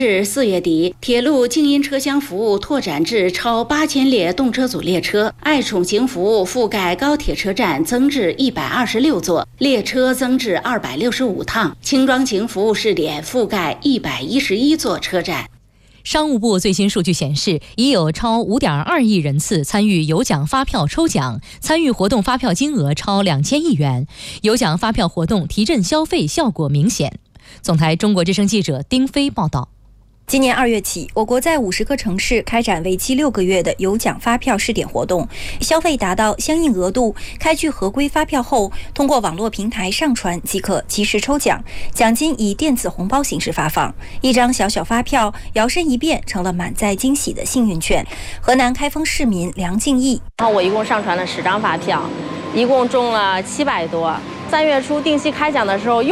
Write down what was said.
至4月底，铁路静音车厢服务拓展至超8000列动车组列车，爱宠行服务覆盖高铁车站增至126座，列车增至265趟，轻装行服务试点覆盖111座车站。 商务部最新数据显示，已有超5.2亿人次参与有奖发票抽奖，参与活动发票金额超2000亿元，有奖发票活动提振消费效果明显。总台中国之声记者丁飞报道。 今年2月起，我国在50个城市开展为期6个月的有奖发票试点活动，消费达到相应额度，开具合规发票后，通过网络平台上传即可及时抽奖，奖金以电子红包形式发放。一张小小发票摇身一变成了满载惊喜的幸运券。河南开封市民梁静义： 我一共上传了10张发票，一共中了700多。3月初定期开奖的时候又